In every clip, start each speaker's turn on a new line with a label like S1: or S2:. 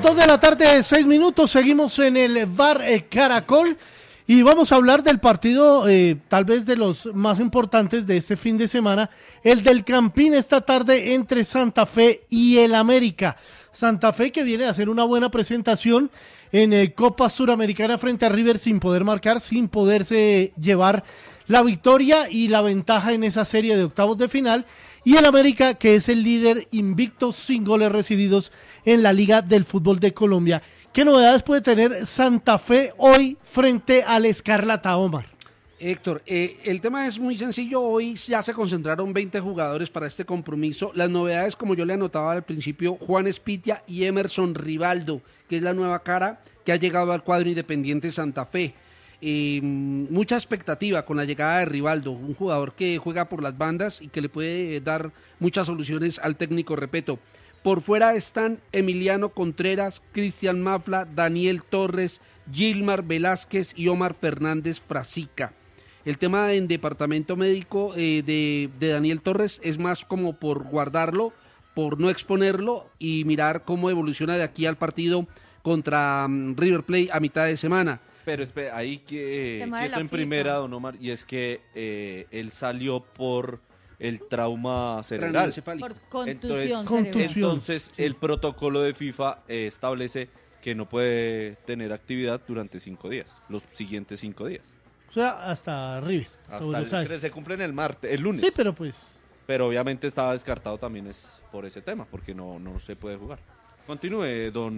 S1: 2 de la tarde, 6 minutos, seguimos en el Bar Caracol y vamos a hablar del partido, tal vez de los más importantes de este fin de semana, el del Campín esta tarde entre Santa Fe y el América. Santa Fe que viene a hacer una buena presentación en Copa Suramericana frente a River sin poder marcar, sin poderse llevar la victoria y la ventaja en esa serie de octavos de final, y el América que es el líder invicto sin goles recibidos en la Liga del Fútbol de Colombia. ¿Qué novedades puede tener Santa Fe hoy frente al Escarlata, Omar?
S2: Héctor, el tema es muy sencillo. Hoy ya se concentraron 20 jugadores para este compromiso. Las novedades, como yo le anotaba al principio, Juan Espitia y Emerson Rivaldo, que es la nueva cara que ha llegado al cuadro Independiente Santa Fe. Mucha expectativa con la llegada de Rivaldo, un jugador que juega por las bandas y que le puede dar muchas soluciones al técnico Repeto. Por fuera están Emiliano Contreras, Cristian Mafla, Daniel Torres, Gilmar Velázquez y Omar Fernández Frasica. El tema en departamento médico de Daniel Torres es más como por guardarlo, por no exponerlo y mirar cómo evoluciona de aquí al partido contra River Plate a mitad de semana.
S3: Pero espera, ahí quieto en primera, don Omar, y es que él salió por el trauma cerebral.
S4: Por contusión.
S3: Entonces el protocolo de FIFA establece que no puede tener actividad durante 5 días, los siguientes 5 días.
S1: O sea, hasta River.
S3: Hasta se cumple el lunes.
S1: Sí, pero pues...
S3: Pero obviamente estaba descartado también es por ese tema, porque no se puede jugar. Continúe, don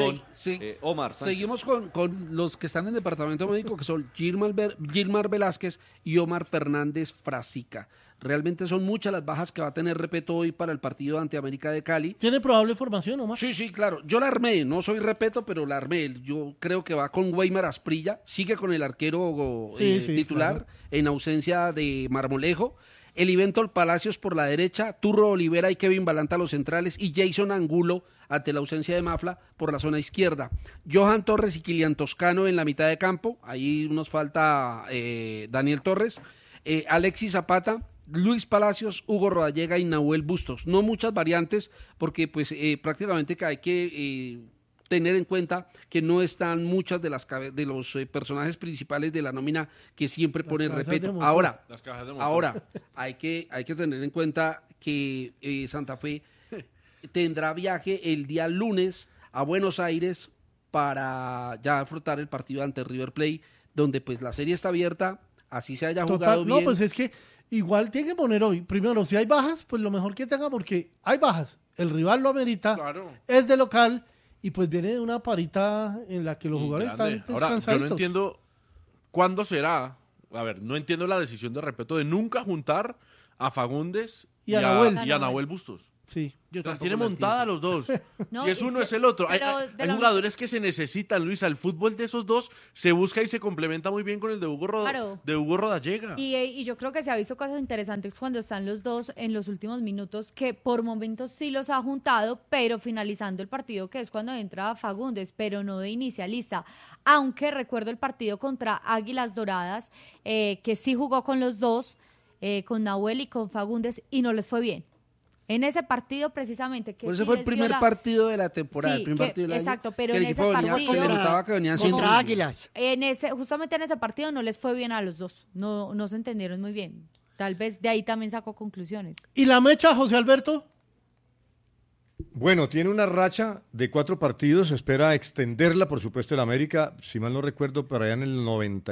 S3: Omar Sánchez.
S2: Seguimos con los que están en el departamento médico, que son Gilmar Velázquez y Omar Fernández Frasica. Realmente son muchas las bajas que va a tener Repeto hoy para el partido ante América de Cali.
S1: ¿Tiene probable formación, Omar?
S2: Sí, claro. Yo la armé, no soy Repeto, pero la armé. Yo creo que va con Weimar Asprilla, sigue con el arquero titular, claro, en ausencia de Marmolejo. Eliventor Palacios por la derecha, Turro Olivera y Kevin Balanta los centrales y Jason Angulo ante la ausencia de Mafla por la zona izquierda. Johan Torres y Kilian Toscano en la mitad de campo, ahí nos falta Daniel Torres, Alexis Zapata, Luis Palacios, Hugo Rodallega y Nahuel Bustos. No muchas variantes porque pues prácticamente que hay que tener en cuenta que no están muchas de los personajes principales de la nómina que siempre pone Repeto. Ahora hay que tener en cuenta que Santa Fe tendrá viaje el día lunes a Buenos Aires para ya afrontar el partido ante River Plate, donde pues la serie está abierta, así se haya jugado bien.
S1: No, pues es que igual tiene que poner hoy, primero, si hay bajas, pues lo mejor que tenga, porque hay bajas, el rival lo amerita, claro, es de local, y pues viene de una parita en la que los jugadores están descansaditos.
S5: Ahora, yo no entiendo cuándo será, no entiendo la decisión de Repeto de nunca juntar a Fagundes y a Nahuel Bustos.
S1: Sí.
S5: Las tiene montada los dos. No, si es uno, es el otro. Hay jugadores que se necesitan, Luisa. El fútbol de esos dos se busca y se complementa muy bien con el de Hugo Rodallega.
S4: Y yo creo que se ha visto cosas interesantes cuando están los dos en los últimos minutos, que por momentos sí los ha juntado, pero finalizando el partido, que es cuando entra Fagundes, pero no de inicialista. Aunque recuerdo el partido contra Águilas Doradas, que sí jugó con los dos, con Nahuel y con Fagundes, y no les fue bien. En ese partido precisamente que
S2: ese fue el primer partido de la temporada, el primer partido del año.
S4: Exacto, pero en ese partido
S2: se le notaba que venían
S6: contra Águilas.
S4: Justamente en ese partido no les fue bien a los dos, no se entendieron muy bien. Tal vez de ahí también sacó conclusiones.
S1: ¿Y la mecha, José Alberto?
S6: Bueno, tiene una racha de 4 partidos, espera extenderla, por supuesto, el América, si mal no recuerdo, por allá en el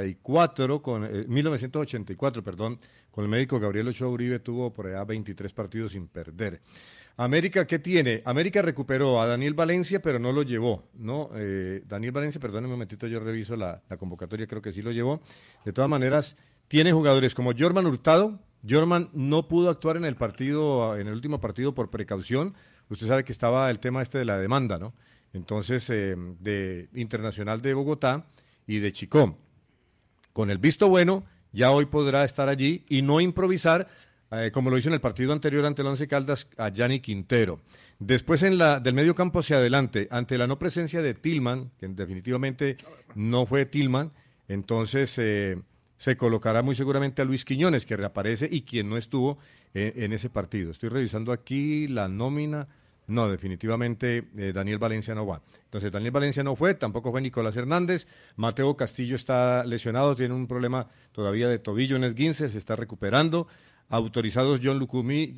S6: 1984, con el médico Gabriel Ochoa Uribe tuvo por allá 23 partidos sin perder. América, ¿qué tiene? América recuperó a Daniel Valencia, pero no lo llevó, ¿no? Daniel Valencia, perdónenme un momentito, yo reviso la convocatoria, creo que sí lo llevó. De todas maneras, tiene jugadores como Jorman Hurtado. Jorman no pudo actuar en el último partido por precaución. Usted sabe que estaba el tema de la demanda, ¿no? Entonces, de Internacional de Bogotá y de Chicó. Con el visto bueno, ya hoy podrá estar allí y no improvisar, como lo hizo en el partido anterior ante el Once Caldas, a Gianni Quintero. Después, del medio campo hacia adelante, ante la no presencia de Tillman, que definitivamente no fue Tillman, entonces se colocará muy seguramente a Luis Quiñones, que reaparece y quien no estuvo en ese partido. Estoy revisando aquí la nómina No, definitivamente Daniel Valencia no va. Entonces, Daniel Valencia no fue, tampoco fue Nicolás Hernández. Mateo Castillo está lesionado, tiene un problema todavía de tobillo en esguince, se está recuperando. Autorizados Jan Lucumí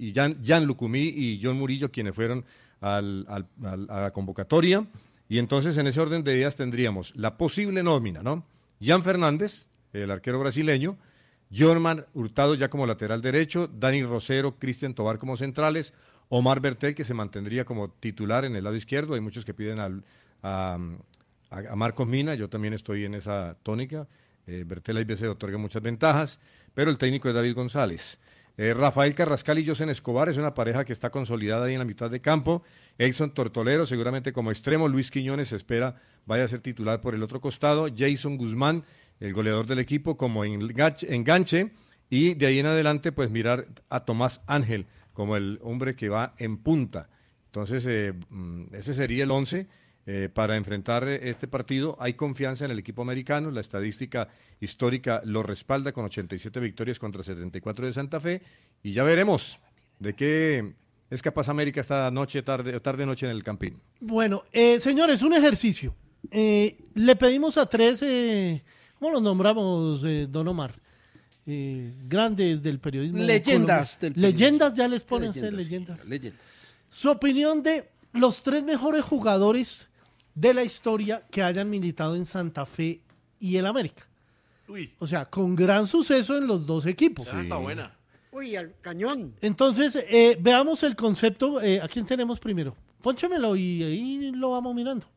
S6: y John Murillo, quienes fueron a la convocatoria. Y entonces, en ese orden de ideas, tendríamos la posible nómina, ¿no? Jan Fernández, el arquero brasileño, Jorman Hurtado ya como lateral derecho, Dani Rosero, Cristian Tobar como centrales, Omar Bertel, que se mantendría como titular en el lado izquierdo. Hay muchos que piden a Marcos Mina, yo también estoy en esa tónica. Bertel hay veces otorga muchas ventajas, pero el técnico es David González. Rafael Carrascal y Josen Escobar es una pareja que está consolidada ahí en la mitad de campo. Edson Tortolero seguramente como extremo. Luis Quiñones se espera vaya a ser titular por el otro costado. Jason Guzmán, el goleador del equipo, como enganche. Y de ahí en adelante, pues mirar a Tomás Ángel como el hombre que va en punta. Entonces, ese sería el 11 para enfrentar este partido. Hay confianza en el equipo americano, la estadística histórica lo respalda con 87 victorias contra 74 de Santa Fe, y ya veremos de qué es capaz América esta noche, tarde-noche en el Campín.
S1: Bueno, señores, un ejercicio. Le pedimos a tres, ¿cómo los nombramos, don Omar? Grandes del periodismo.
S2: Leyendas del
S1: periodismo. Leyendas, ya les ponen ustedes leyendas.
S2: Leyendas.
S1: Su opinión de los tres mejores jugadores de la historia que hayan militado en Santa Fe y el América.
S5: Uy.
S1: O sea, con gran suceso en los dos equipos.
S5: Ah, está buena.
S7: Uy, al cañón.
S1: Entonces, veamos el concepto. ¿A quién tenemos primero? Pónchemelo y ahí lo vamos mirando.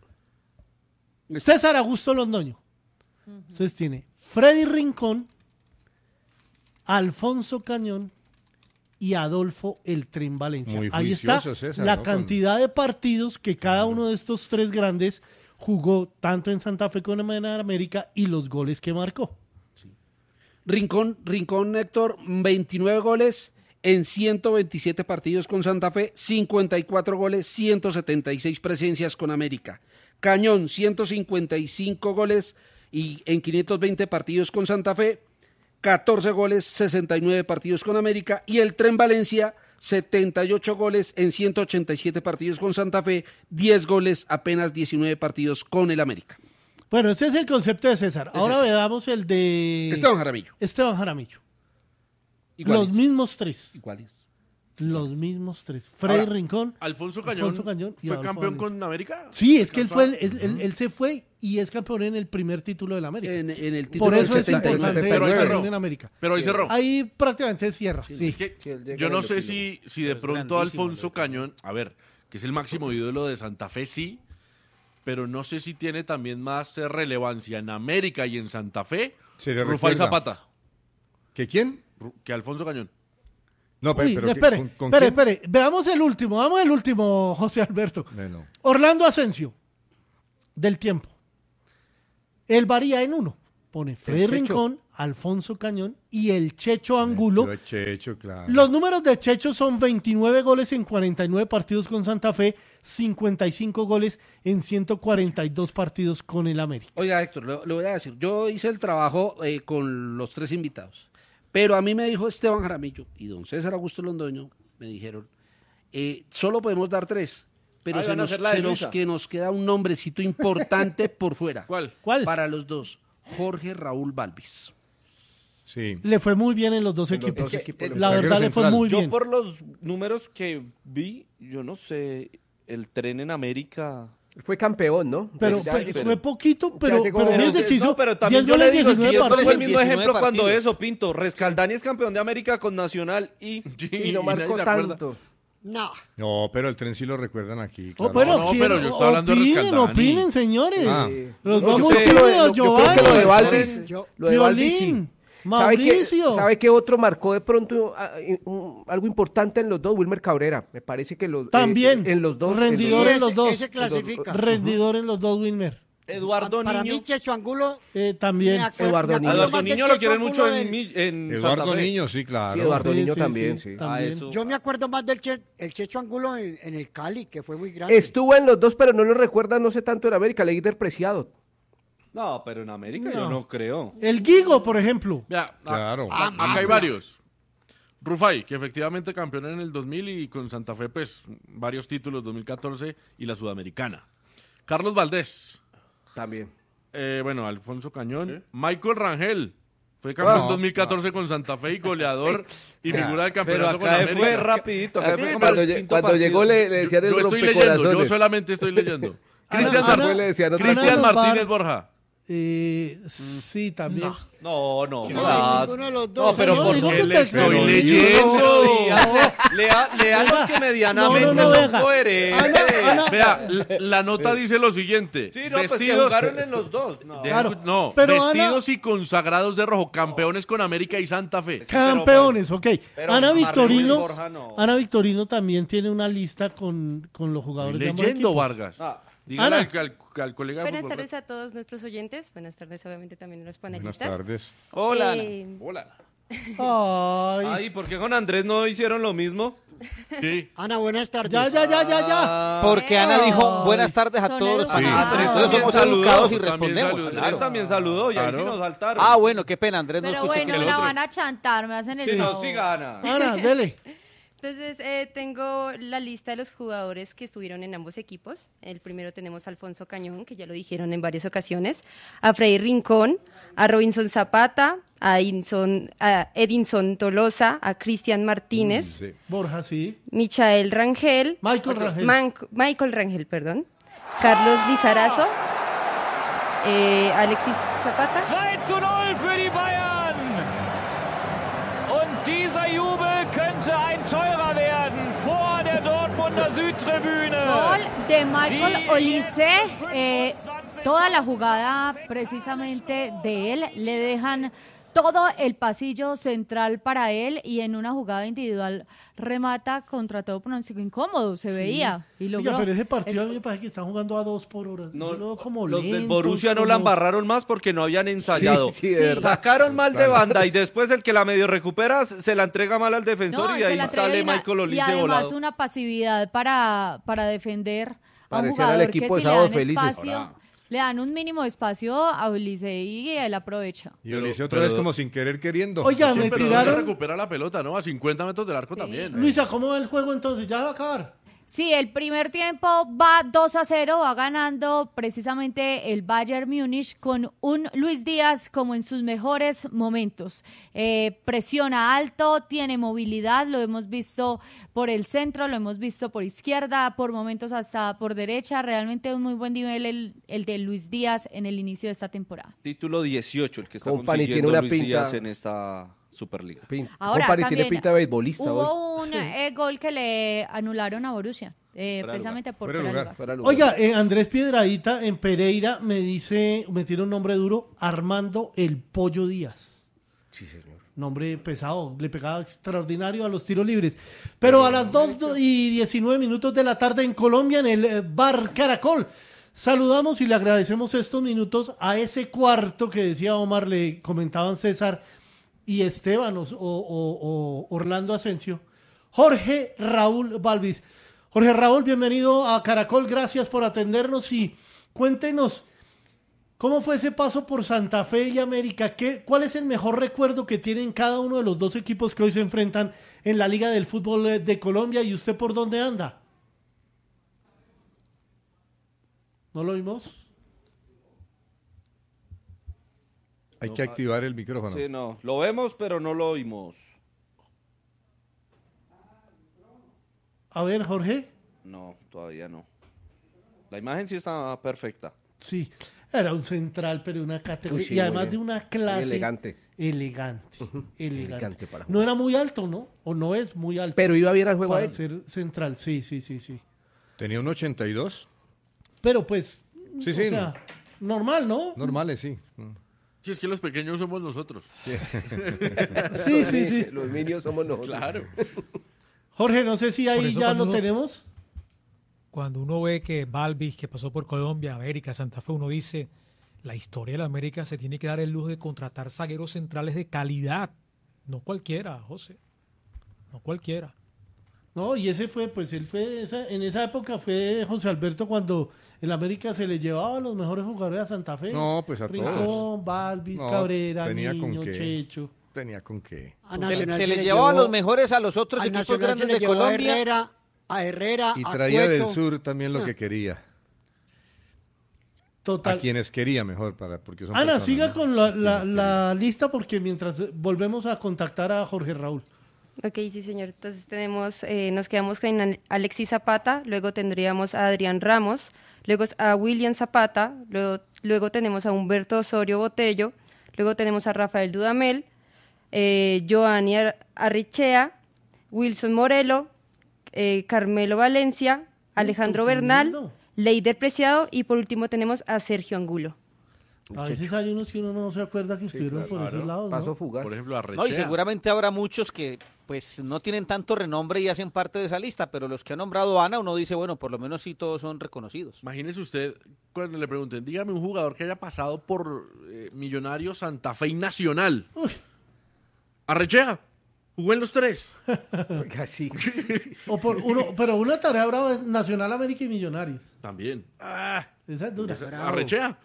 S1: César Augusto Londoño. Entonces tiene Freddy Rincón, Alfonso Cañón y Adolfo El Tren Valencia.
S6: Muy
S1: ahí está
S6: César,
S1: la
S6: ¿no?
S1: cantidad de partidos que cada uno de estos tres grandes jugó tanto en Santa Fe como en América y los goles que marcó.
S2: Rincón, Héctor, 29 goles en 127 partidos con Santa Fe, 54 goles, 176 presencias con América. Cañón, 155 goles y en 520 partidos con Santa Fe, 14 goles, 69 partidos con América, y el Tren Valencia, 78 goles en 187 partidos con Santa Fe, 10 goles, apenas 19 partidos con el América.
S1: Bueno, ese es el concepto de César. Ahora veamos el de
S2: Esteban Jaramillo.
S1: Los mismos tres.
S2: ¿Cuáles?
S1: Los mismos tres. Freddy Rincón,
S5: Alfonso Cañón
S1: y
S5: ¿fue
S1: Adolfo
S5: campeón
S1: Valencia.
S5: con América?
S1: Sí, es que él se fue y es campeón en el primer título del América.
S2: En el título
S1: Por eso
S2: del
S1: es importante
S5: pero ahí
S1: el
S5: cerró.
S1: campeón en América.
S5: Pero ahí cerró.
S1: Ahí prácticamente cierra.
S5: Sí, es que yo no sé si de pronto Alfonso Cañón, a ver, que es el máximo ídolo de Santa Fe, sí, pero no sé si tiene también más relevancia en América y en Santa Fe, Rufai Zapata.
S6: ¿Que quién?
S5: Que Alfonso Cañón.
S6: No, pero
S1: espere. Veamos el último, José Alberto.
S6: Bueno.
S1: Orlando Asensio, del tiempo. Él varía en uno. Pone Freddy Rincón, Alfonso Cañón y el Checho Angulo.
S6: Checho, claro.
S1: Los números de Checho son 29 goles en 49 partidos con Santa Fe, 55 goles en 142 partidos con el América.
S2: Oiga, Héctor, le voy a decir, yo hice el trabajo con los tres invitados, pero a mí me dijo Esteban Jaramillo y don César Augusto Londoño, me dijeron, solo podemos dar tres, pero nos queda un nombrecito importante por fuera.
S5: ¿Cuál?
S2: Para los dos, Jorge Raúl Balvis.
S6: Sí.
S1: Le fue muy bien en los dos equipos. La verdad le fue muy bien.
S3: Yo por los números que vi, yo no sé, el Tren en América...
S8: Fue campeón, ¿no?
S1: Pero fue poquito, pero fíjese que hizo
S3: pero también
S1: 10
S3: yo le
S1: goles,
S3: digo, es que
S1: 19
S3: yo pongo el
S1: partidos.
S3: mismo ejemplo cuando eso, Pinto. Rescaldani es campeón de América con Nacional y
S8: no marcó tanto.
S6: No, pero el Tren sí lo recuerdan aquí.
S1: Claro.
S5: Pero yo estoy hablando de Rescaldani.
S1: Opinen, señores. Los
S8: No,
S1: vamos
S8: yo creo
S1: tímidos, Giovanni.
S8: que lo de Balvis,
S1: Violín, Mauricio.
S8: ¿Sabe qué otro marcó de pronto algo importante en los dos? Wilmer Cabrera. Me parece que los
S1: también
S8: en los dos.
S1: rendidor en los dos.
S7: Ese clasifica.
S1: Rendidor en los dos, Wilmer.
S3: Eduardo
S7: Para
S3: Niño.
S7: mí, Checho Angulo.
S1: También.
S8: Eduardo Niño.
S3: Eduardo Niño lo quieren mucho en
S6: Eduardo
S3: Santa Fe.
S6: Niño, sí, claro.
S8: Sí, Eduardo Niño también, sí.
S6: Eso.
S7: Yo me acuerdo más del Checho Angulo en el Cali, que fue muy grande.
S8: Estuvo en los dos, pero no lo recuerda, no sé tanto en América, Leider Preciado.
S3: No, pero en América yo no creo.
S1: El Guigo, por ejemplo.
S5: Mira,
S6: Claro.
S5: acá hay varios. Rufai, que efectivamente campeón en el 2000 y con Santa Fe, pues, varios títulos, 2014 y la Sudamericana. Carlos Valdés.
S8: También.
S5: Bueno, Alfonso Cañón. Michael Rangel. Fue campeón en 2014 con Santa Fe y goleador y figura del campeonato con América.
S3: Fue rapidito. Acá fue como
S8: Cuando llegó le decían el
S5: Yo estoy leyendo, yo solamente estoy leyendo. Cristian Martínez Borja.
S1: Sí, también.
S3: No.
S7: Ninguno de los dos.
S3: No, pero
S1: No, digo
S3: porque
S1: que
S3: le
S1: te
S3: estoy
S1: creo.
S3: leyendo.
S1: No.
S3: Lean los que medianamente
S1: No,
S3: son
S1: venga.
S3: coherentes.
S1: Ana.
S5: Vea, la nota dice lo siguiente.
S3: Sí, no, pues que jugaron en los dos. No.
S1: Claro.
S5: No,
S1: Pero
S5: vestidos y consagrados de rojo, campeones con América y Santa Fe.
S1: Campeones, ok.
S3: pero
S1: Ana
S3: Marruecos y
S1: Victorino,
S3: Borja no.
S1: Ana Victorino también tiene una lista con los jugadores de ambos
S5: Leyendo,
S1: equipos.
S5: Vargas.
S3: Ah.
S5: Dígale
S1: Ana.
S5: al colega de
S9: Buenas
S5: fútbol.
S9: tardes a todos nuestros oyentes. Buenas tardes, obviamente, también a los
S6: Buenas
S9: panelistas.
S6: tardes.
S8: Hola, Ana.
S5: Hola.
S1: Ay.
S3: Ay, ¿por qué con Andrés no hicieron lo mismo?
S5: Sí.
S7: Ana, buenas tardes.
S1: Ya.
S10: Porque Ana dijo
S1: Ay.
S10: buenas tardes a
S4: Son
S10: todos los
S4: educados.
S10: panelistas.
S3: Andrés
S10: Entonces somos
S3: también
S10: educados y
S3: saludó.
S10: respondemos.
S5: También saludó.
S3: Andrés también saludó y ahí sí
S5: Claro.
S3: nos saltaron.
S10: Ah, bueno, qué pena, Andrés no
S4: Pero
S10: escuché
S4: bueno,
S10: que el
S4: la
S10: otro.
S4: van a chantar, me hacen el
S3: Sí, no,
S4: favor.
S3: sí gana.
S1: Ana, dele.
S9: Entonces, tengo la lista de los jugadores que estuvieron en ambos equipos. El primero tenemos a Alfonso Cañón, que ya lo dijeron en varias ocasiones, a Freddy Rincón, a Robinson Zapata, a Edinson Tolosa, a Cristian Martínez,
S1: Borja, sí.
S9: Michael Rangel,
S1: Michael Rangel.
S9: Michael Rangel, perdón, Carlos Lizarazo, Alexis Zapata.
S11: 2:0 für die Bayern. Und dieser Jubel könnte ein teurer werden vor der Dortmunder Südtribüne.
S4: Gol de Michael Olise. Toda la jugada precisamente de él le dejan todo el pasillo central para él y en una jugada individual remata contra todo pronóstico incómodo, se veía y logró.
S1: Oiga, pero ese partido a mí me parece que están jugando a 2 por hora.
S3: No,
S1: Yo lo veo como
S3: los del
S1: lentos,
S3: Borussia no
S1: como-
S3: la embarraron más porque no habían ensayado.
S8: Sí, de verdad.
S3: Sacaron mal de banda y después el que la medio recupera se la entrega mal al defensor
S4: No,
S3: y
S4: se
S3: ahí
S4: la entrega
S3: sale
S4: y una-
S3: Michael
S4: y
S3: Olise
S4: además
S3: volado.
S4: una pasividad para defender a un
S8: Parecían
S4: jugador
S8: el equipo
S4: que
S8: de
S4: si le
S8: Sábados
S4: dan
S8: Felices.
S4: espacio, le dan un mínimo de espacio a Olise y él aprovecha.
S6: Y Ulises otra
S5: pero-
S6: vez como sin querer queriendo.
S1: Oiga,
S5: Sí,
S1: me
S5: pero
S1: tiraron.
S5: no recupera la pelota, ¿no? A 50 metros del arco también.
S1: Luisa, ¿cómo va el juego entonces? ¿Ya va a acabar?
S4: Sí, el primer tiempo va 2-0, va ganando precisamente el Bayern Múnich con un Luis Díaz como en sus mejores momentos. Presiona alto, tiene movilidad, lo hemos visto por el centro, lo hemos visto por izquierda, por momentos hasta por derecha. Realmente un muy buen nivel el de Luis Díaz en el inicio de esta temporada.
S3: Título 18 el que está
S8: Company tiene
S3: consiguiendo
S8: una
S3: Luis
S8: pinta-
S3: Díaz en esta Superliga.
S4: Ahora
S8: Company tiene
S4: también
S8: pinta de beisbolista hoy.
S4: hubo un gol que le anularon a Borussia, precisamente por
S6: Fuera de
S4: fuera de
S6: lugar.
S4: lugar.
S8: Fuera de lugar.
S1: Oiga, Andrés Piedradita en Pereira me tiene un nombre duro, Armando el Pollo Díaz.
S8: Sí, señor.
S1: Nombre pesado, le pegaba extraordinario a los tiros libres. Pero a las 2:19 de la tarde en Colombia, en el Bar Caracol, saludamos y le agradecemos estos minutos a ese cuarto que decía Omar, le comentaban César y Esteban o Orlando Asensio, Jorge Raúl Balvis. Jorge Raúl, bienvenido a Caracol, gracias por atendernos y cuéntenos, ¿cómo fue ese paso por Santa Fe y América? ¿Cuál es el mejor recuerdo que tienen cada uno de los dos equipos que hoy se enfrentan en la Liga del Fútbol de Colombia? ¿Y usted por dónde anda? ¿No lo vimos?
S6: Hay que activar el micrófono.
S3: Sí, no, lo vemos pero no lo oímos.
S1: A ver, Jorge.
S3: No, todavía no. La imagen sí está perfecta.
S1: Sí, era un central, pero de una categoría.
S8: Uy, sí,
S1: y además
S8: muy
S1: de
S8: bien.
S1: una clase.
S8: Muy elegante.
S1: Elegante.
S8: Elegante para
S1: No era muy alto, ¿no? O no es muy alto.
S8: Pero iba bien al juego a
S1: para
S8: él.
S1: ser central, sí.
S6: Tenía un 82.
S1: Pero pues,
S6: Sí,
S1: o
S6: sí.
S1: sea, normal, ¿no?
S6: Normales, sí.
S5: Sí, es que los pequeños somos nosotros.
S1: Sí.
S8: Los niños somos nosotros.
S5: Claro.
S1: Jorge, no sé si
S12: Por
S1: ahí
S12: eso
S1: ya
S12: cuando
S1: lo
S12: uno-
S1: tenemos.
S12: Cuando uno ve que Balvis, que pasó por Colombia, América, Santa Fe, uno dice, la historia de la América se tiene que dar el lujo de contratar zagueros centrales de calidad. No cualquiera, José. No cualquiera.
S1: No, y ese fue, pues él fue, en esa época fue José Alberto cuando el América se le llevaba a los mejores jugadores a Santa Fe.
S6: No, pues a
S1: Rincón,
S6: todos.
S1: Balvis,
S6: No,
S1: Cabrera,
S6: tenía con
S1: Niño,
S6: qué.
S1: Checho.
S6: tenía con qué.
S10: Se le llevaba a los mejores a los otros equipos grandes de Colombia.
S7: A Herrera,
S6: y
S7: a
S6: traía
S7: Cueto.
S6: del sur también lo que quería.
S1: Total.
S6: A quienes quería mejor, porque son
S1: Ana,
S6: personas,
S1: siga
S6: ¿no?
S1: con la lista porque mientras volvemos a contactar a Jorge Raúl.
S9: Ok, sí, señor. Entonces nos quedamos con Alexis Zapata, luego tendríamos a Adrián Ramos, luego a William Zapata, luego tenemos a Humberto Osorio Botello, luego tenemos a Rafael Dudamel, Giovanni Arrechea, Wilson Morelo, Carmelo Valencia, Alejandro Bernal, Leider Preciado y por último tenemos a Sergio Angulo.
S1: A veces hay unos que uno no se acuerda que estuvieron por esos lados,
S8: Paso
S1: ¿no?
S8: fugaz.
S5: Por ejemplo, Arrechea.
S10: No, y seguramente habrá muchos que pues no tienen tanto renombre y hacen parte de esa lista, pero los que ha nombrado Ana, uno dice, bueno, por lo menos sí todos son reconocidos.
S5: Imagínese usted cuando le pregunten, dígame un jugador que haya pasado por Millonarios, Santa Fe y Nacional.
S1: Uy.
S5: Arrechea. Jugó en los tres.
S8: Oiga, sí.
S1: O por uno, pero una tarea brava es Nacional, América y Millonarios.
S5: También.
S1: Esa es dura.
S5: Arrechea.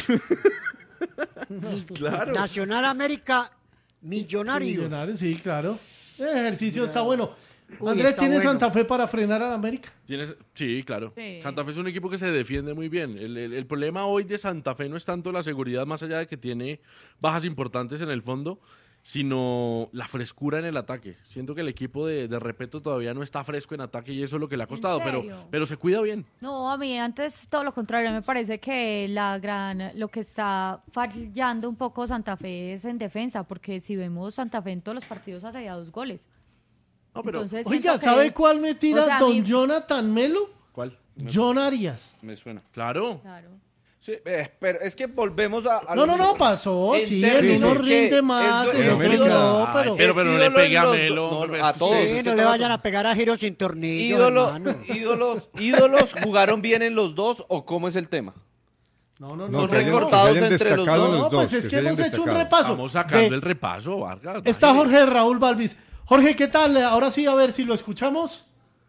S5: Claro.
S7: Nacional, América, Millonarios.
S1: Millonarios, sí, claro. El ejercicio está bueno.
S7: Uy,
S1: Andrés,
S7: está
S1: ¿tiene
S7: bueno.
S1: Santa Fe para frenar al América?
S5: Sí, claro.
S4: Sí.
S5: Santa Fe es un equipo que se defiende muy bien. El problema hoy de Santa Fe no es tanto la seguridad, más allá de que tiene bajas importantes en el fondo, sino la frescura en el ataque. Siento que el equipo de Repeto todavía no está fresco en ataque y eso es lo que le ha costado,
S4: serio?
S5: pero se cuida bien.
S4: No, a mí antes todo lo contrario, me parece que lo que está fallando un poco Santa Fe es en defensa, porque si vemos Santa Fe en todos los partidos hace ya 2 goles.
S5: No, pero,
S4: Entonces,
S1: Oiga,
S4: siento
S1: ¿sabe
S4: que-
S1: cuál me tira
S4: o sea,
S1: don Jonathan Melo?
S5: ¿cuál?
S1: John Arias.
S3: Me suena.
S5: Claro.
S4: Claro.
S3: Sí, pero es que volvemos a
S1: No,
S3: lo mismo.
S1: pasó.
S3: En
S1: sí,
S3: términos
S1: en uno
S3: que
S1: rinde más,
S3: es
S1: en otro
S6: América.
S1: no,
S5: Ay,
S1: pero...
S5: pero no le
S3: ídolo
S5: pegue a
S3: en los
S5: Melo,
S3: do-
S5: hombre.
S3: a todos.
S7: Sí,
S3: es que
S7: no le
S3: todos-
S7: vayan a pegar a giros sin tornillo, hermano.
S3: ídolos jugaron bien en los dos o cómo es el tema.
S1: No,
S3: Son
S6: que hayan-
S3: recortados
S6: que hayan
S3: entre los
S6: destacado
S3: dos.
S1: No,
S6: los
S1: pues es
S6: que
S1: que
S6: se hayan
S1: hemos hecho un
S6: destacado.
S1: repaso.
S5: Estamos sacando
S1: Ve,
S5: el repaso, Vargas.
S1: Está
S5: bájale.
S1: Jorge Raúl Balvis. Jorge, ¿qué tal? Ahora sí, a ver si lo escuchamos.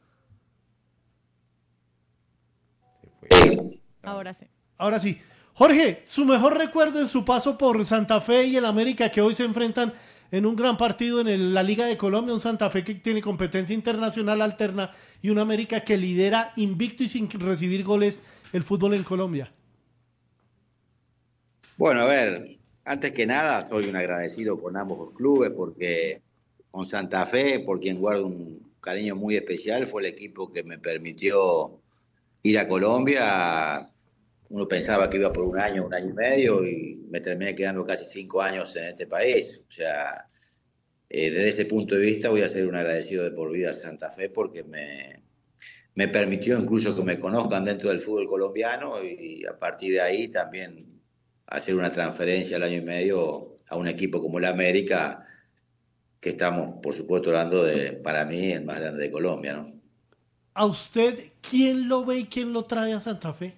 S4: Ahora sí.
S1: Ahora sí. Jorge, su mejor recuerdo en su paso por Santa Fe y el América, que hoy se enfrentan en un gran partido en la Liga de Colombia, un Santa Fe que tiene competencia internacional alterna y un América que lidera invicto y sin recibir goles el fútbol en Colombia.
S13: Bueno, a ver, antes que nada, soy un agradecido con ambos clubes porque con Santa Fe, por quien guardo un cariño muy especial, fue el equipo que me permitió ir a Colombia. Uno pensaba que iba por un año y medio y me terminé quedando casi 5 años en este país. O sea, desde ese punto de vista voy a ser un agradecido de por vida a Santa Fe porque me permitió incluso que me conozcan dentro del fútbol colombiano y a partir de ahí también hacer una transferencia al año y medio a un equipo como el América, que estamos, por supuesto, hablando de, para mí, el más grande de Colombia, ¿no?
S1: ¿A usted quién lo ve y quién lo trae a Santa Fe?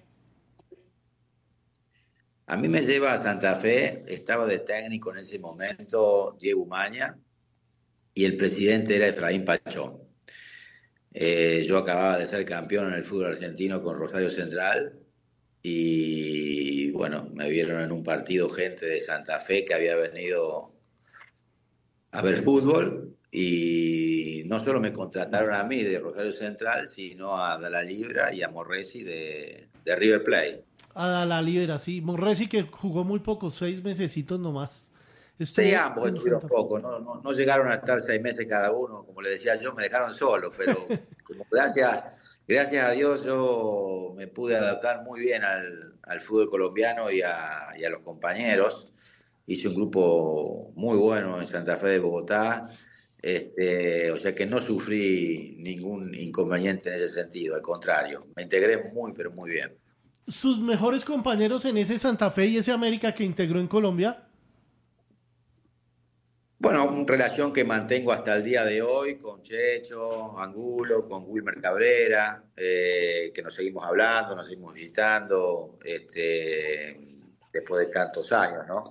S13: A mí me lleva a Santa Fe, estaba de técnico en ese momento Diego Umaña y el presidente era Efraín Pachón. Yo acababa de ser campeón en el fútbol argentino con Rosario Central y bueno, me vieron en un partido gente de Santa Fe que había venido a ver fútbol y no solo me contrataron a mí de Rosario Central, sino a Dalla Libra y a Morresi de River Plate.
S1: A la libera, sí. Morresi que jugó muy poco, 6 mesecitos nomás.
S13: Sí, ambos estuvieron poco, no llegaron a estar 6 meses cada uno, como le decía yo, me dejaron solo, pero como gracias a Dios yo me pude adaptar muy bien al fútbol colombiano y a los compañeros. Hice un grupo muy bueno en Santa Fe de Bogotá, o sea que no sufrí ningún inconveniente en ese sentido, al contrario, me integré muy, pero muy bien.
S1: ¿Sus mejores compañeros en ese Santa Fe y ese América que integró en Colombia?
S13: Bueno, una relación que mantengo hasta el día de hoy con Checho, Angulo, con Wilmer Cabrera, que nos seguimos hablando, nos seguimos visitando, después de tantos años, ¿no?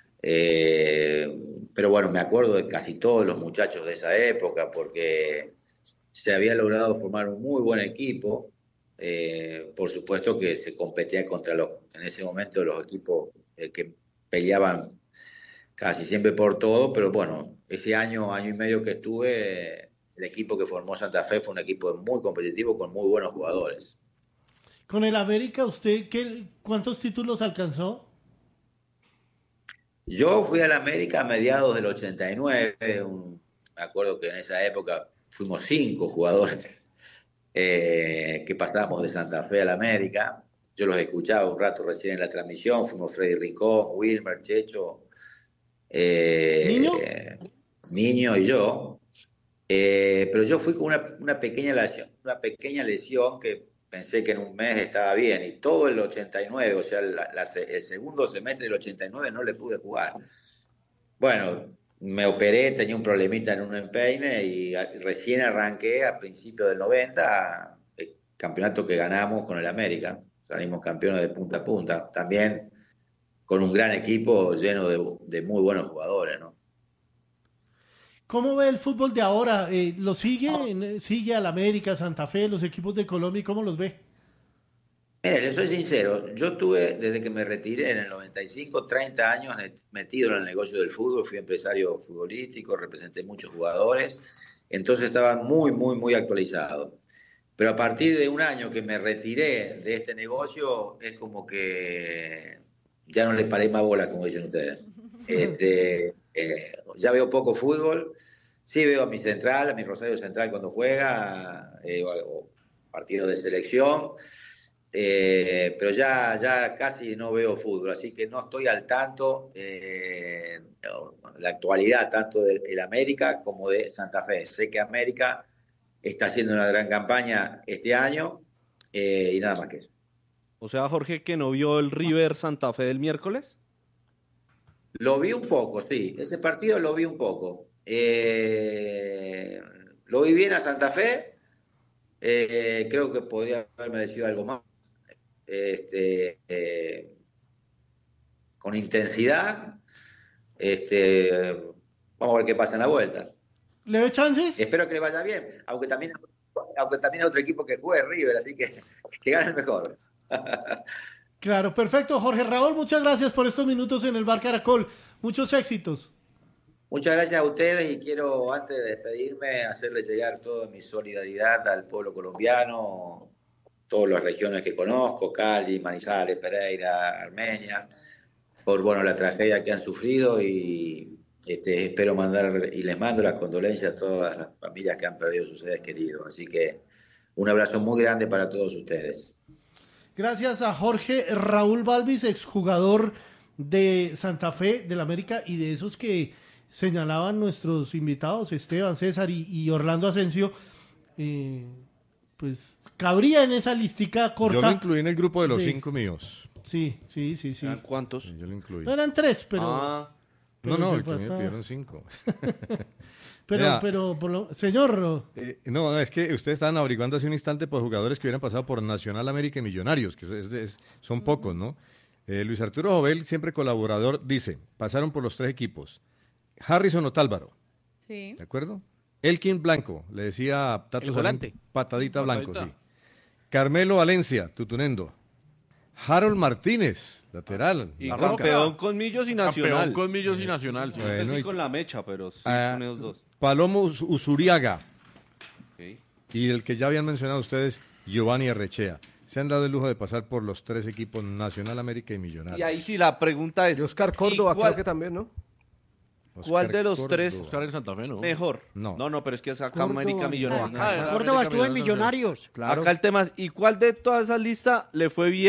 S13: Pero bueno, me acuerdo de casi todos los muchachos de esa época porque se había logrado formar un muy buen equipo. Por supuesto que se competía contra en ese momento los equipos que peleaban casi siempre por todo, pero bueno, ese año y medio que estuve, el equipo que formó Santa Fe fue un equipo muy competitivo con muy buenos jugadores.
S1: Con el América, ¿usted cuántos títulos alcanzó?
S13: Yo fui al América a mediados del 89, me acuerdo que en esa época fuimos 5 jugadores que pasábamos de Santa Fe al América. Yo los escuchaba un rato recién en la transmisión, fuimos Freddy Rincón, Wilmer, Checho, Niño y yo. Pero yo fui con una pequeña lesión que pensé que en un mes estaba bien, y todo el 89, o sea, el segundo semestre del 89 no le pude jugar. Bueno, me operé, tenía un problemita en un empeine y recién arranqué a principios del 90 el campeonato que ganamos con el América. Salimos campeones de punta a punta, también con un gran equipo lleno de muy buenos jugadores, ¿no?
S1: ¿Cómo ve el fútbol de ahora? ¿Lo sigue? ¿Sigue al América, Santa Fe, los equipos de Colombia? ¿Cómo los ve?
S13: Mire, le soy sincero, yo estuve, desde que me retiré en el 95, 30 años metido en el negocio del fútbol, fui empresario futbolístico, representé muchos jugadores, entonces estaba muy, muy, muy actualizado. Pero a partir de un año que me retiré de este negocio, es como que ya no le paré más bola, como dicen ustedes. Ya veo poco fútbol, sí veo a mi Central, a mi Rosario Central cuando juega, o partidos de selección, pero ya casi no veo fútbol, así que no estoy al tanto de la actualidad tanto del América como de Santa Fe. Sé que América está haciendo una gran campaña este año y nada más que eso.
S3: O sea, Jorge, ¿que no vio el River Santa Fe del miércoles?
S13: Lo vi un poco, sí. Ese partido lo vi un poco. Lo vi bien a Santa Fe. Creo que podría haber merecido algo más. Con intensidad. Vamos a ver qué pasa en la vuelta.
S1: ¿Le ve chances?
S13: Espero que le vaya bien, aunque también hay otro equipo que juegue, River, así que gane el mejor.
S1: Claro, perfecto. Jorge Raúl, muchas gracias por estos minutos en el Bar Caracol. Muchos éxitos.
S13: Muchas gracias a ustedes y quiero, antes de despedirme, hacerles llegar toda mi solidaridad al pueblo colombiano, todas las regiones que conozco, Cali, Manizales, Pereira, Armenia, por la tragedia que han sufrido y espero y les mando las condolencias a todas las familias que han perdido sus seres queridos. Así que un abrazo muy grande para todos ustedes.
S1: Gracias a Jorge Raúl Balvis, exjugador de Santa Fe, del América, y de esos que señalaban nuestros invitados, Esteban, César y Orlando Asensio, pues cabría en esa listica corta.
S6: Yo lo incluí en el grupo de los 5 míos.
S1: Sí.
S3: ¿Eran cuántos?
S6: Yo lo incluí.
S1: No, eran 3, pero...
S6: No, el que me pidieron 5.
S1: Señor...
S6: no, es que ustedes estaban averiguando hace un instante por jugadores que hubieran pasado por Nacional, América y Millonarios, que son pocos, ¿no? Luis Arturo Jovel, siempre colaborador, dice, pasaron por los 3 equipos. Harrison Otálvaro.
S4: Sí.
S6: ¿De acuerdo? Elkin Blanco, le decía Tato Salín, patadita Blanco, sí. Carmelo Valencia, Tutunendo. Harold Martínez, lateral.
S3: Y campeón con Millos y Nacional.
S5: Campeón con Millos y Nacional. Sí.
S3: Bueno, sí, con la mecha, pero sí con esos dos.
S6: Palomo Usuriaga.
S3: Okay.
S6: Y el que ya habían mencionado ustedes, Giovanni Arrechea. Se han dado el lujo de pasar por los 3 equipos, Nacional, América y Millonarios.
S3: Y ahí sí la pregunta es...
S8: Y Oscar Córdoba creo que también, ¿no?
S3: ¿Cuál de los 3
S5: Oscar en Santa Fe, ¿no?
S3: mejor? No, pero es que es acá América Millonarios.
S7: Córdoba estuvo en Millonarios.
S3: Claro. Acá el tema es, ¿y cuál de toda esa lista le fue bien